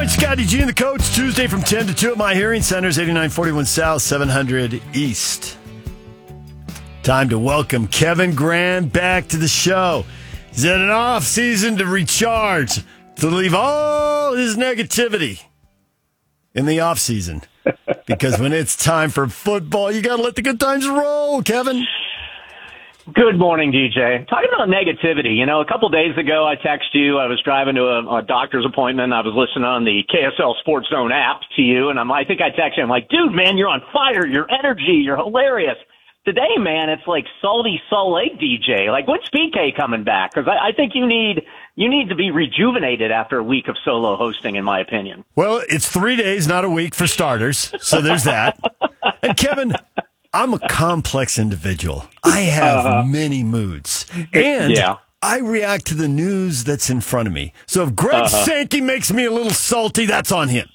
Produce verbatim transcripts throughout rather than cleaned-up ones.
Rich, Scotty G, and the coach. Tuesday from ten to two at My Hearing Centers, eighty-nine forty-one South, seven hundred East. Time to welcome Kevin Grant back to the show. He's in an off season to recharge, to leave all his negativity in the off season. Because when it's time for football, you got to let the good times roll, Kevin. Good morning, D J. Talking about negativity, you know, a couple days ago I texted you. I was driving to a, a doctor's appointment. I was listening on the K S L Sports Zone app to you, and I'm, I think I texted you. I'm like, dude, man, you're on fire. Your energy, you're hilarious. Today, man, it's like salty Salt Lake D J. Like, when's P K coming back? Because I, I think you need you need to be rejuvenated after a week of solo hosting, in my opinion. Well, it's three days, not a week for starters. So there's that. And Kevin, I'm a complex individual. I have uh, many moods. And yeah. I react to the news that's in front of me. So if Greg uh-huh. Sankey makes me a little salty, that's on him.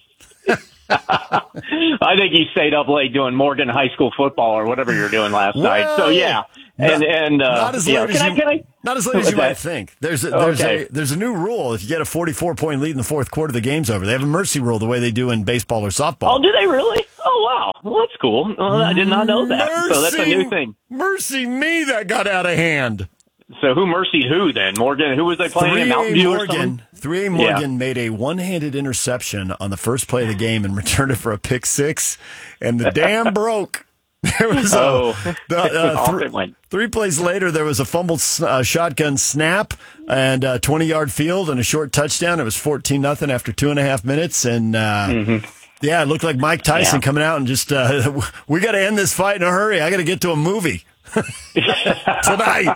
I think he stayed up late doing Morgan High School football or whatever you were doing last well, night. So, yeah. And, not, and, uh, not as late yeah. as can you, I, can I, not as, late as you might think. There's a, there's, okay. a, there's a new rule. If you get a forty-four point lead in the fourth quarter, the game's over. They have a mercy rule the way they do in baseball or softball. Oh, do they really? Oh, wow. Well, that's cool. Well, I did not know that. Mercy, so that's a new thing. Mercy me, that got out of hand. So who mercied who then? Morgan, who was they playing in Mountain View or something? three A Morgan yeah. made a one-handed interception on the first play of the game and returned it for a pick six, and the dam broke. There was oh. a, the, uh, th- three plays later, there was a fumbled uh, shotgun snap and a twenty-yard field and a short touchdown. It was fourteen nothing after two and a half minutes, and uh, mm-hmm. yeah, it looked like Mike Tyson yeah. coming out and just, uh, we got to end this fight in a hurry. I got to get to a movie tonight.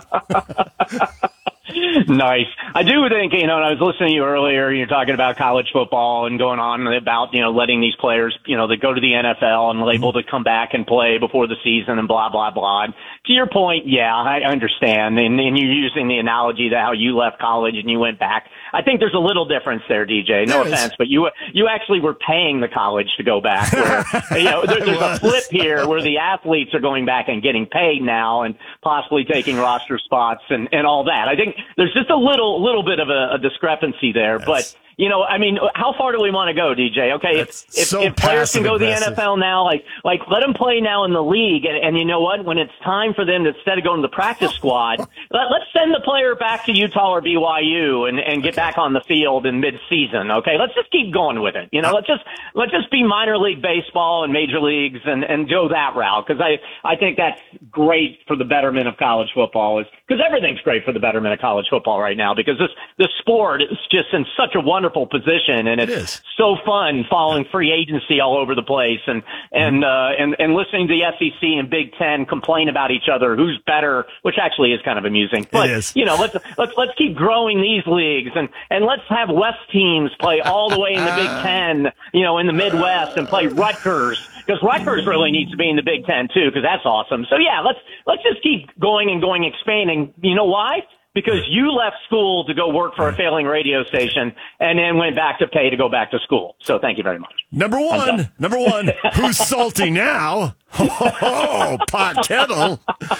Nice. I do think, you know, and I was listening to you earlier, you're talking about college football and going on about, you know, letting these players, you know, that go to the N F L and able to come back and play before the season and blah, blah, blah. And to your point, yeah, I understand. And, and you're using the analogy that how you left college and you went back. I think there's a little difference there, D J. No there offense, is. but you you actually were paying the college to go back. Where, you know, there, there's a flip here where the athletes are going back and getting paid now and possibly taking roster spots and, and all that. I think there's just a little little bit of a, a discrepancy there, yes. but. You know, I mean, how far do we want to go, D J? Okay, if, if, so if players can go to the N F L now, like, like let them play now in the league. And, and you know what? When it's time for them to, instead of going to the practice squad, let, let's send the player back to Utah or B Y U and, and get okay. back on the field in mid-season. Okay, let's just keep going with it. You know, let's just let's just be minor league baseball and major leagues and, and go that route because I I think that's great for the betterment of college football. Is because everything's great for the betterment of college football right now because this the sport is just in such a wonderful position, and it's it so fun following free agency all over the place, and and uh, and and listening to the S E C and Big Ten complain about each other, who's better, which actually is kind of amusing. But it is. you know, let's let's let's keep growing these leagues, and and let's have West teams play all the way in the Big Ten, you know, in the Midwest, and play Rutgers. Because Rutgers really needs to be in the Big Ten too, because that's awesome. So yeah, let's let's just keep going and going, expanding. You know why? Because you left school to go work for a failing radio station and then went back to pay to go back to school. So thank you very much. Number one, number one, who's salty now? Oh, pot kettle.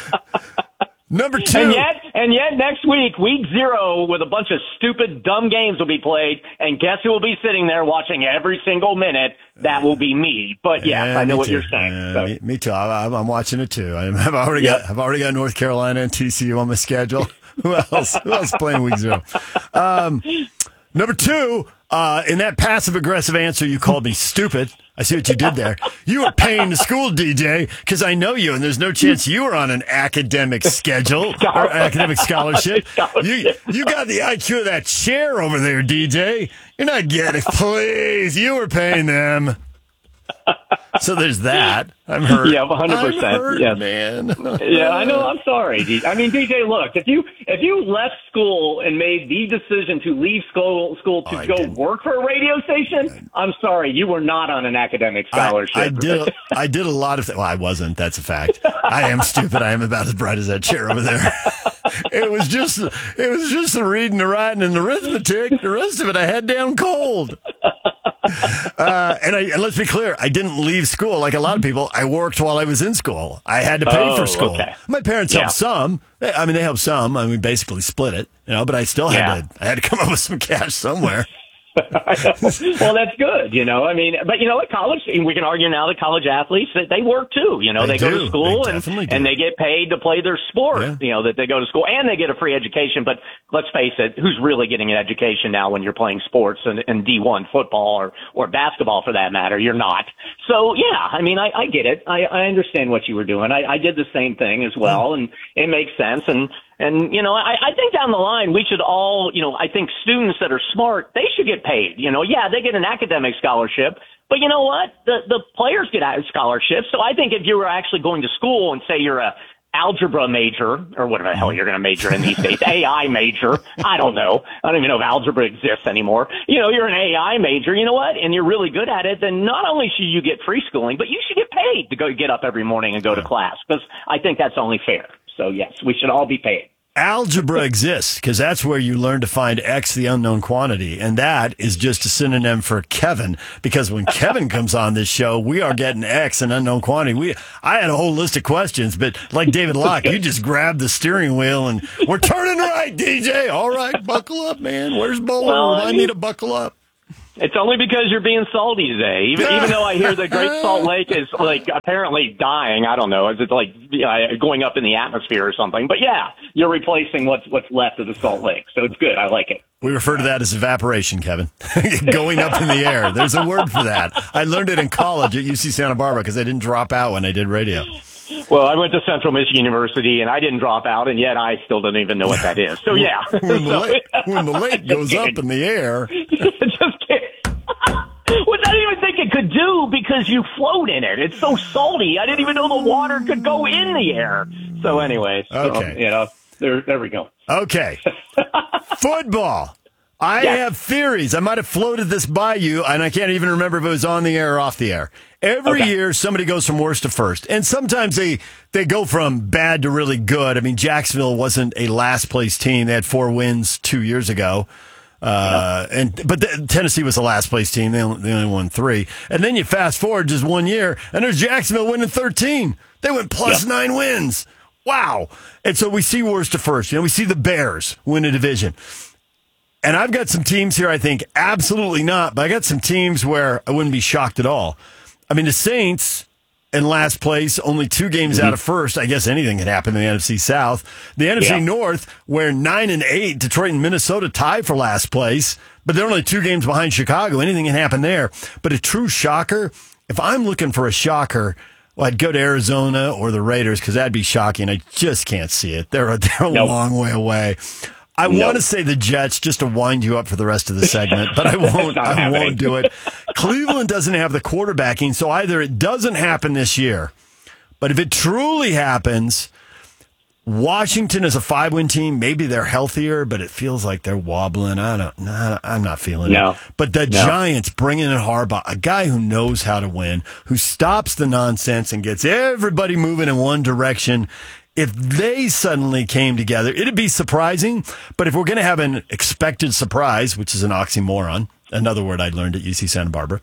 Number two. And yet, and yet next week, week zero, with a bunch of stupid, dumb games will be played. And guess who will be sitting there watching every single minute? That will be me. But yeah, yeah I know what too. you're saying. Uh, so. me, me too. I, I'm watching it too. I've already yep. got, I've already got North Carolina and T C U on my schedule. Who else? Who else playing week zero? Um, number two, uh, in that passive-aggressive answer, you called me stupid. I see what you did there. You were paying the school, D J, because I know you, and there's no chance you were on an academic schedule or academic scholarship. scholarship. You, you got the I Q of that chair over there, D J. You're not getting it. Please, you were paying them. So there's that. I'm hurt. Yeah, one hundred percent. I'm hurt, yes. man. Yeah, I know. I'm sorry. D- I mean, D J, look, if you if you left school and made the decision to leave school school to oh, go didn't. work for a radio station, I'm sorry, you were not on an academic scholarship. I, I did. I did a lot of. Th- well, I wasn't. That's a fact. I am stupid. I am about as bright as that chair over there. It was just. It was just the reading, the writing, and the arithmetic. The rest of it, I had down cold. Uh, and, I, and let's be clear, I didn't leave school like a lot of people. I worked while I was in school. I had to pay oh, for school. Okay. My parents yeah. helped some. I mean, they helped some. I mean, basically split it, you know. But I still had yeah. to. I had to come up with some cash somewhere. Well, that's good, you know. I mean, but you know, at college, we can argue now that college athletes that they work too. You know, they, they go do. to school they and do. and they get paid to play their sport. Yeah. You know, that they go to school and they get a free education. But let's face it, who's really getting an education now when you're playing sports and, and D one football or or basketball for that matter? You're not. So yeah, I mean, I, I get it. I, I understand what you were doing. I, I did the same thing as well, and it makes sense. And And, you know, I, I think down the line we should all, you know, I think students that are smart, they should get paid. You know, yeah, they get an academic scholarship, but you know what? The the players get scholarships. So I think if you were actually going to school and say you're a algebra major or whatever the hell you're going to major in these days, A I major, I don't know. I don't even know if algebra exists anymore. You know, you're an A I major, you know what? And you're really good at it, then not only should you get free schooling, but you should get paid to go get up every morning and go to class, because I think that's only fair. So, yes, we should all be paid. Algebra exists because that's where you learn to find X, the unknown quantity. And that is just a synonym for Kevin, because when Kevin comes on this show, we are getting X, an unknown quantity. We, I had a whole list of questions, but like David Locke, you just grabbed the steering wheel and we're turning right, D J. All right, buckle up, man. Where's Bowler? Well, Remind I mean, me to buckle up. It's only because you're being salty today. Even even though I hear the Great Salt Lake is like apparently dying. I don't know. It's like uh, going up in the atmosphere or something. But yeah, you're replacing what's what's left of the Salt Lake. So it's good. I like it. We refer to that as evaporation, Kevin. Going up in the air. There's a word for that. I learned it in college at U C Santa Barbara because I didn't drop out when I did radio. Well, I went to Central Michigan University, and I didn't drop out, and yet I still don't even know what that is. So, yeah. When the, so, lake, when the lake goes up in the air. Just kidding. Which I didn't even think it could do because you float in it. It's so salty. I didn't even know the water could go in the air. So, anyway, so, okay. you know, there, there we go. Okay. Football. I yes. have theories. I might have floated this by you, and I can't even remember if it was on the air or off the air. Every okay. year, somebody goes from worst to first, and sometimes they, they go from bad to really good. I mean, Jacksonville wasn't a last-place team. They had four wins two years ago. Uh, yeah. and but the, Tennessee was the last-place team. They only, they only won three. And then you fast-forward just one year, and there's Jacksonville winning thirteen. They went plus yeah. nine wins. Wow. And so we see worst to first. You know, we see the Bears win a division. And I've got some teams here I think absolutely not, but I got some teams where I wouldn't be shocked at all. I mean, the Saints in last place, only two games mm-hmm. out of first. I guess anything could happen in the N F C South. The N F C yeah. North, where nine and eight, Detroit and Minnesota tie for last place, but they're only two games behind Chicago. Anything can happen there. But a true shocker, if I'm looking for a shocker, well, I'd go to Arizona or the Raiders because that'd be shocking. I just can't see it. They're, they're a nope. long way away. I nope. want to say the Jets just to wind you up for the rest of the segment, but I won't. I happening. won't do it. Cleveland doesn't have the quarterbacking, so either it doesn't happen this year, but if it truly happens, Washington is a five-win team. Maybe they're healthier, but it feels like they're wobbling. I don't. Nah, I'm not feeling no. it. But the no. Giants bringing in Harbaugh, a guy who knows how to win, who stops the nonsense and gets everybody moving in one direction. If they suddenly came together, it'd be surprising. But if we're going to have an expected surprise, which is an oxymoron, another word I learned at U C Santa Barbara,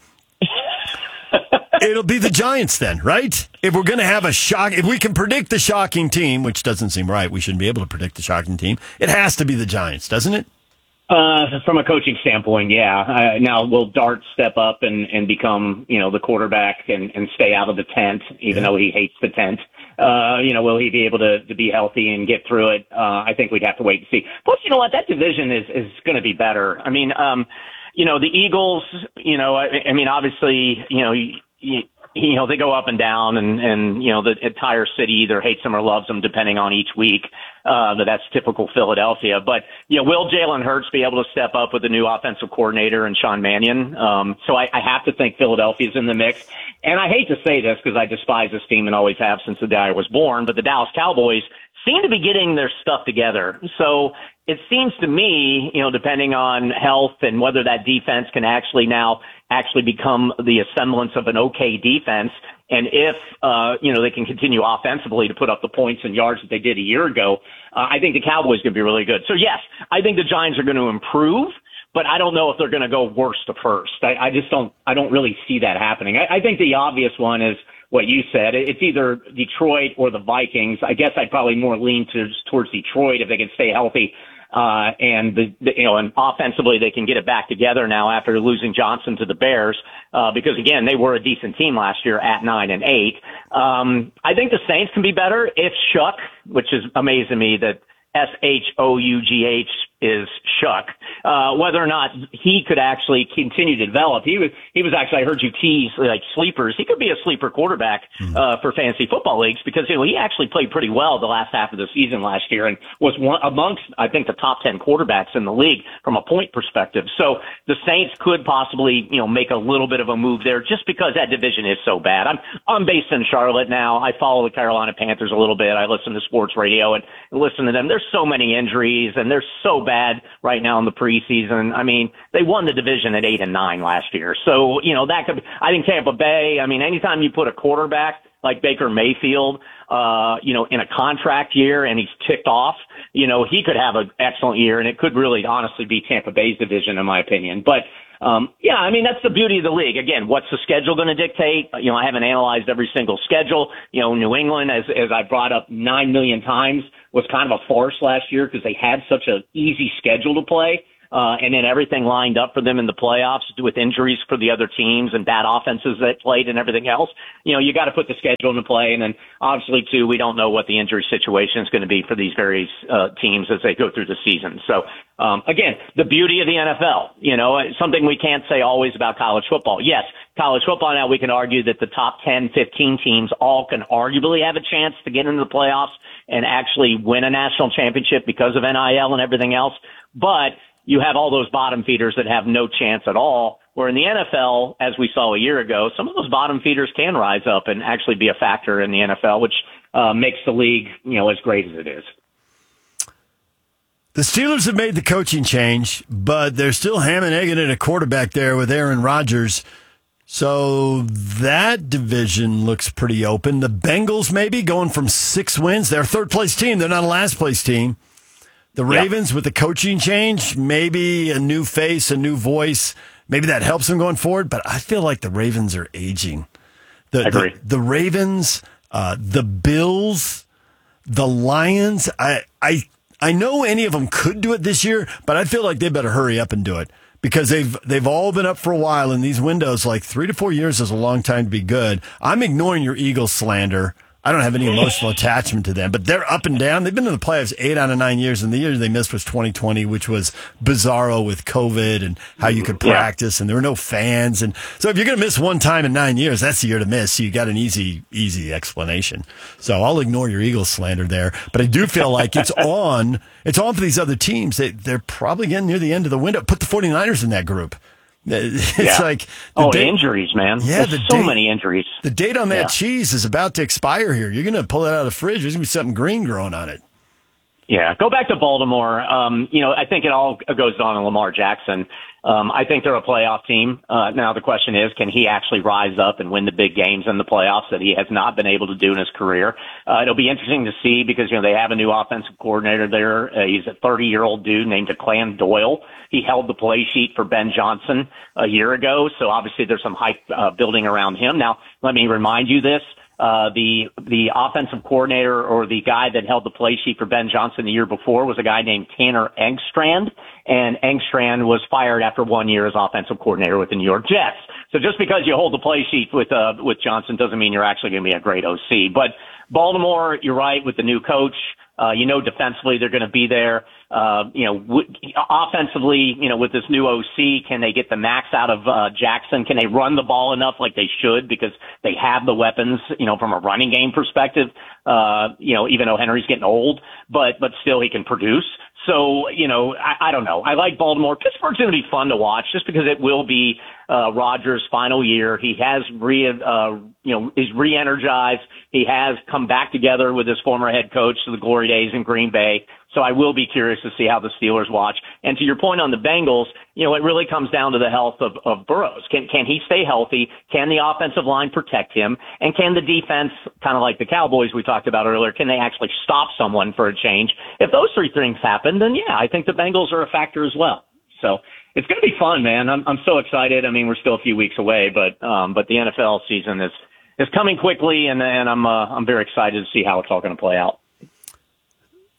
it'll be the Giants then, right? If we're going to have a shock, if we can predict the shocking team, which doesn't seem right, we shouldn't be able to predict the shocking team, it has to be the Giants, doesn't it? Uh, from a coaching standpoint, yeah. Uh, now, will Dart step up and, and become, you know, the quarterback and, and stay out of the tent, even yeah. though he hates the tent? Uh, you know, will he be able to, to be healthy and get through it? Uh, I think we'd have to wait and see. Plus, you know what? That division is, is going to be better. I mean, um, you know, the Eagles, you know, I, I mean, obviously, you know, you, you, you know, they go up and down and, and, you know, the entire city either hates them or loves them depending on each week. Uh, but that's typical Philadelphia. But, you know, will Jalen Hurts be able to step up with the new offensive coordinator and Sean Mannion? Um, so I, I have to think Philadelphia's in the mix. And I hate to say this because I despise this team and always have since the day I was born, but the Dallas Cowboys seem to be getting their stuff together. So it seems to me, you know, depending on health and whether that defense can actually now actually become the semblance of an okay defense, and if, uh, you know, they can continue offensively to put up the points and yards that they did a year ago, uh, I think the Cowboys are going to be really good. So, yes, I think the Giants are going to improve, but I don't know if they're going to go worst to first. I, I just don't – I don't really see that happening. I, I think the obvious one is what you said. It's either Detroit or the Vikings. I guess I'd probably more lean to, towards Detroit if they can stay healthy. Uh, and the, the, you know, and offensively they can get it back together now after losing Johnson to the Bears, uh, because again, they were a decent team last year at nine and eight. Um, I think the Saints can be better if Shuck, which is amazing to me that S H O U G H is Shuck, uh, whether or not he could actually continue to develop. He was, he was actually, I heard you tease like sleepers. He could be a sleeper quarterback, uh, for fantasy football leagues because, you know, he actually played pretty well the last half of the season last year and was one amongst, I think, the top ten quarterbacks in the league from a point perspective. So the Saints could possibly, you know, make a little bit of a move there just because that division is so bad. I'm, I'm based in Charlotte now. I follow the Carolina Panthers a little bit. I listen to sports radio and listen to them. There's so many injuries and they're so bad right now in the preseason. I mean, they won the division at eight and nine last year. So, you know, that could, I think Tampa Bay, I mean, anytime you put a quarterback like Baker Mayfield, uh, you know, in a contract year and he's ticked off, you know, he could have an excellent year and it could really honestly be Tampa Bay's division in my opinion. But, um, yeah, I mean, that's the beauty of the league. Again, what's the schedule going to dictate? You know, I haven't analyzed every single schedule. You know, New England, as, as I brought up nine million times, was kind of a farce last year because they had such an easy schedule to play. Uh, and then everything lined up for them in the playoffs with injuries for the other teams and bad offenses that played and everything else. You know, you got to put the schedule into play. And then obviously too, we don't know what the injury situation is going to be for these various, uh, teams as they go through the season. So, um, again, the beauty of the N F L, you know, something we can't say always about college football. Yes, college football now we can argue that the top ten, fifteen teams all can arguably have a chance to get into the playoffs and actually win a national championship because of N I L and everything else. But you have all those bottom feeders that have no chance at all, where in the N F L, as we saw a year ago, some of those bottom feeders can rise up and actually be a factor in the N F L, which uh, makes the league, you know, as great as it is. The Steelers have made the coaching change, but they're still ham and egging at a quarterback there with Aaron Rodgers. So that division looks pretty open. The Bengals maybe going from six wins. They're a third-place team. They're not a last-place team. The Ravens yep. with the coaching change, maybe a new face, a new voice. Maybe that helps them going forward, but I feel like the Ravens are aging. The, I agree. The, the Ravens, uh, the Bills, the Lions, I, I, I know any of them could do it this year, but I feel like they better hurry up and do it because they've they've all been up for a while in these windows. Like three to four years is a long time to be good. I'm ignoring your Eagles slander. I don't have any emotional attachment to them, but they're up and down. They've been in the playoffs eight out of nine years, and the year they missed was twenty twenty, which was bizarro with COVID and how you could practice, and there were no fans. And so if you're going to miss one time in nine years, that's the year to miss. So you got an easy, easy explanation. So I'll ignore your Eagles slander there, but I do feel like it's on. It's on for these other teams. They, they're probably getting near the end of the window. Put the 49ers in that group. It's yeah. like oh, date, injuries, man. Yeah, There's the so date, many injuries. The date on that yeah. cheese is about to expire here. You're going to pull it out of the fridge. There's going to be something green growing on it. Yeah, go back to Baltimore. Um, you know, I think it all goes on to Lamar Jackson. Um, I think they're a playoff team. Uh, now the question is, can he actually rise up and win the big games in the playoffs that he has not been able to do in his career? Uh, it'll be interesting to see because, you know, they have a new offensive coordinator there. Uh, he's a thirty-year-old dude named Declan Doyle. He held the play sheet for Ben Johnson a year ago, so obviously there's some hype uh, building around him. Now, let me remind you this. Uh, the, the offensive coordinator or the guy that held the play sheet for Ben Johnson the year before was a guy named Tanner Engstrand, and Engstrand was fired after one year as offensive coordinator with the New York Jets. So just because you hold the play sheet with, uh, with Johnson doesn't mean you're actually going to be a great O C. But Baltimore, you're right, with the new coach, uh, you know, defensively they're going to be there. Uh, you know, w- offensively, you know, with this new O C, can they get the max out of uh, Jackson? Can they run the ball enough like they should because they have the weapons, you know, from a running game perspective, uh, you know, even though Henry's getting old, but, but still he can produce. So, you know, I, I don't know. I like Baltimore. Pittsburgh's going to be fun to watch just because it will be uh, Rodgers' final year. He has re, uh, you know, is re-energized. He has come back together with his former head coach to the glory days in Green Bay. So I will be curious to see how the Steelers watch. And to your point on the Bengals, you know, it really comes down to the health of, of Burrows. Can, can he stay healthy? Can the offensive line protect him? And can the defense, kind of like the Cowboys we talked about earlier, can they actually stop someone for a change? If those three things happen, then yeah, I think the Bengals are a factor as well. So it's going to be fun, man. I'm, I'm so excited. I mean, we're still a few weeks away, but, um, but the N F L season is, is coming quickly, and, and I'm, uh, I'm very excited to see how it's all going to play out.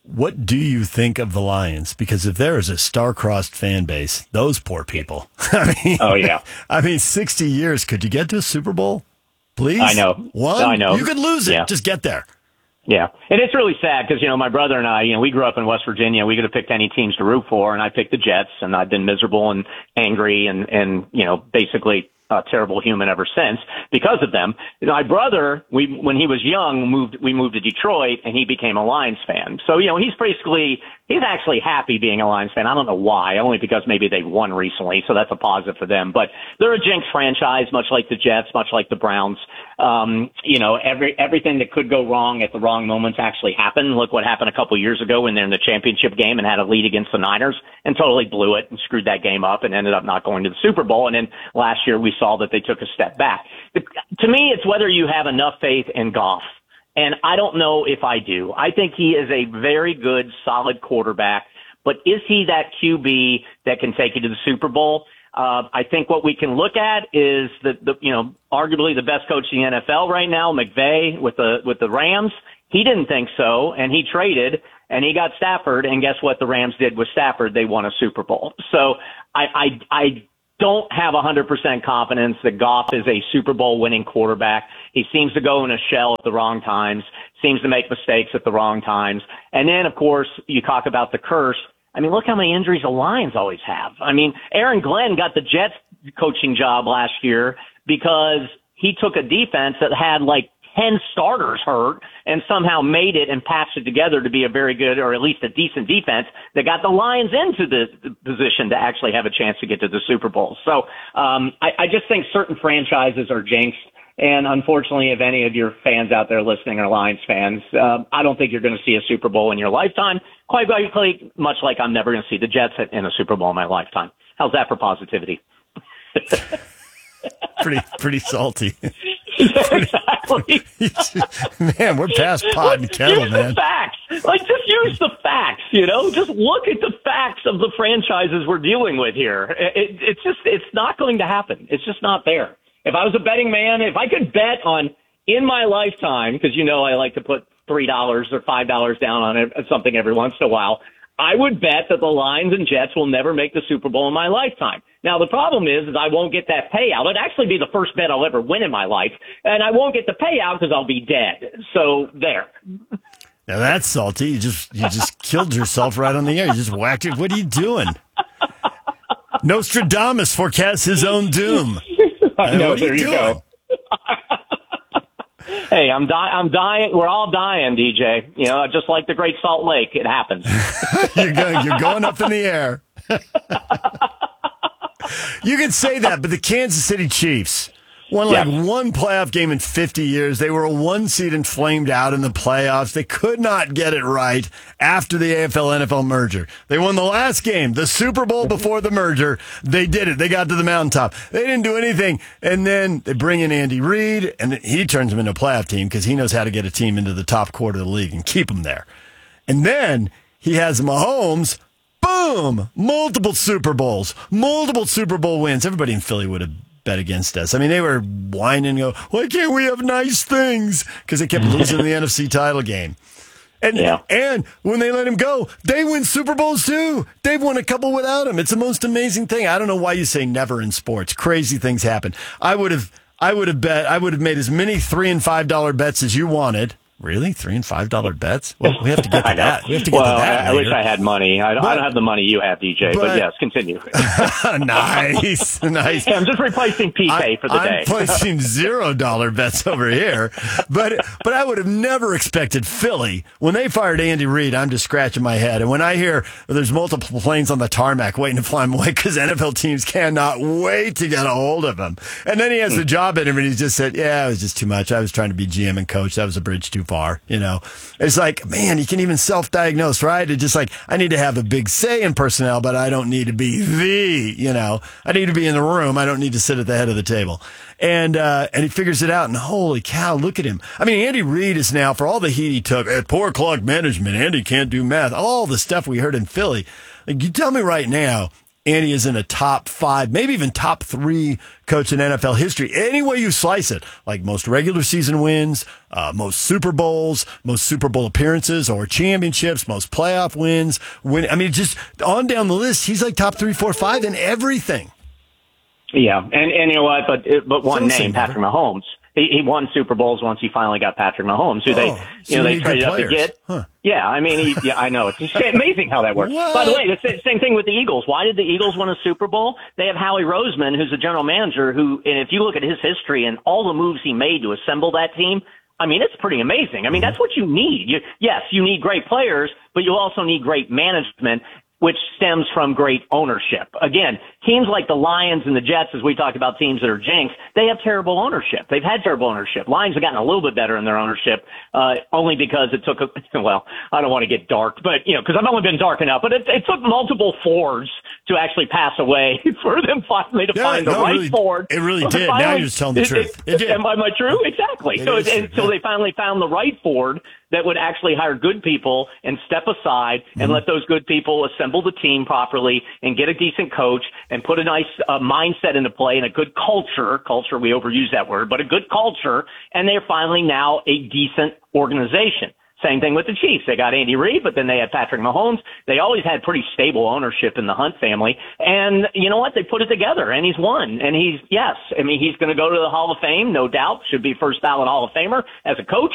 What do you think of the Lions? Because if there is a star-crossed fan base, those poor people. I mean, oh yeah. I mean, sixty years. Could you get to a Super Bowl? Please, I know. One, I know. You could lose it. Yeah. Just get there. Yeah, and it's really sad because, you know, my brother and I, you know, we grew up in West Virginia. We could have picked any teams to root for, and I picked the Jets, and I've been miserable and angry and, and you know, basically a terrible human ever since because of them. You know, my brother, we when he was young, moved we moved to Detroit, and he became a Lions fan. So, you know, he's basically he's actually happy being a Lions fan. I don't know why, only because maybe they've won recently, so that's a positive for them. But they're a jinx franchise, much like the Jets, much like the Browns. Um, you know, every everything that could go wrong at the wrong moments actually happened. Look what happened a couple years ago when they're in the championship game and had a lead against the Niners and totally blew it and screwed that game up and ended up not going to the Super Bowl. And then last year we saw that they took a step back. To me, it's whether you have enough faith in Goff. And I don't know if I do. I think he is a very good, solid quarterback. But is he that Q B that can take you to the Super Bowl? Uh, I think what we can look at is the, the, you know, arguably the best coach in the N F L right now, McVay with the, with the Rams. He didn't think so, and he traded, and he got Stafford, and guess what the Rams did with Stafford? They won a Super Bowl. So I, I, I don't have one hundred percent confidence that Goff is a Super Bowl winning quarterback. He seems to go in a shell at the wrong times, seems to make mistakes at the wrong times. And then, of course, you talk about the curse. I mean, look how many injuries the Lions always have. I mean, Aaron Glenn got the Jets coaching job last year because he took a defense that had like ten starters hurt and somehow made it and patched it together to be a very good, or at least a decent defense that got the Lions into the position to actually have a chance to get to the Super Bowl. So um, I, I just think certain franchises are jinxed. And unfortunately, if any of your fans out there listening are Lions fans, uh, I don't think you're going to see a Super Bowl in your lifetime. Quite likely, much like I'm never going to see the Jets in a Super Bowl in my lifetime. How's that for positivity? pretty, pretty salty. Yeah, exactly. Man, we're past pot and kettle, use man. The facts. Like, just use the facts, you know? Just look at the facts of the franchises we're dealing with here. It, it's just, it's not going to happen. It's just not there. If I was a betting man, if I could bet on in my lifetime, because you know I like to put three dollars or five dollars down on it, something every once in a while, I would bet that the Lions and Jets will never make the Super Bowl in my lifetime. Now, the problem is, is I won't get that payout. It'd actually be the first bet I'll ever win in my life, and I won't get the payout because I'll be dead. So there. Now that's salty. You just you just killed yourself right on the air. You just whacked it. What are you doing? Nostradamus forecasts his own doom. I know, what are there you you doing? go. Hey, I'm di- I'm dying. We're all dying, D J. You know, just like the Great Salt Lake, it happens. you're, going, you're going up in the air. You can say that, but the Kansas City Chiefs won like Yeah. one playoff game in fifty years. They were a one seed and flamed out in the playoffs. They could not get it right after the A F L N F L merger. They won the last game, the Super Bowl before the merger. They did it. They got to the mountaintop. They didn't do anything. And then they bring in Andy Reid, and he turns them into a playoff team because he knows how to get a team into the top quarter of the league and keep them there. And then he has Mahomes. Boom! Multiple Super Bowls, multiple Super Bowl wins. Everybody in Philly would have bet against us. I mean, they were whining and go, why can't we have nice things? Because they kept losing the N F C title game. And Yeah. and when they let him go, they win Super Bowls too. They've won a couple without him. It's the most amazing thing. I don't know why you say never in sports. Crazy things happen. I would have I would have bet I would have made as many three and five dollar bets as you wanted. Really? Three and five dollar bets? Well, we have to get to that. We have to get well, to that. I, I wish I had money. I, But- I don't have the money you have, D J. But, but- yes, continue. nice, nice. Hey, I'm just replacing P K I, for the I'm day. placing zero dollar bets over here, but but I would have never expected Philly when they fired Andy Reid. I'm just scratching my head, and when I hear there's multiple planes on the tarmac waiting to fly him away because N F L teams cannot wait to get a hold of him, and then he has the job interview, and he just said, "Yeah, it was just too much. I was trying to be G M and coach. That was a bridge too far." You know, it's like, man, you can even self-diagnose, right? It's just like I need to have a big say in personnel, but I don't need to be the, you know, I need to be in the room. I don't need to sit at the head of the table. And uh, and he figures it out, and holy cow, look at him. I mean, Andy Reid is now, for all the heat he took, at poor clock management, Andy can't do math, all the stuff we heard in Philly. Like, you tell me right now, Andy is in a top five, maybe even top three coach in N F L history. Any way you slice it, like most regular season wins, uh, most Super Bowls, most Super Bowl appearances or championships, most playoff wins. Win. I mean, just on down the list, he's like top three, four, five in everything. Yeah, and, and you know what? But but one name, Patrick Mahomes. He, he won Super Bowls once he finally got Patrick Mahomes, who oh, they, you so know, they traded up to get. Huh. Yeah, I mean, he, yeah, I know. It's amazing how that works. What? By the way, the same thing with the Eagles. Why did the Eagles win a Super Bowl? They have Howie Roseman, who's the general manager, who, and if you look at his history and all the moves he made to assemble that team, I mean, it's pretty amazing. I mean, that's what you need. You, yes, you need great players, but you also need great management, which stems from great ownership. Again, teams like the Lions and the Jets, as we talked about teams that are jinxed, they have terrible ownership. They've had terrible ownership. Lions have gotten a little bit better in their ownership, uh, only because it took, a, well, I don't want to get dark, but, you know, because I've only been dark enough, but it, it took multiple Fords to actually pass away for them finally to yeah, find the no, right really, Ford. It really did. Finally, now you're just telling the it, truth. It, it did. Am I, am I true? Exactly. It so, is and, true, so yeah. they finally found the right Ford that would actually hire good people and step aside and mm-hmm. let those good people assemble the team properly and get a decent coach and put a nice uh, mindset into play and a good culture. Culture, we overuse that word, but a good culture. And they're finally now a decent organization. Same thing with the Chiefs. They got Andy Reid, but then they had Patrick Mahomes. They always had pretty stable ownership in the Hunt family. And you know what? They put it together, and he's won. And he's, yes, I mean, he's going to go to the Hall of Fame, no doubt. Should be first ballot Hall of Famer as a coach.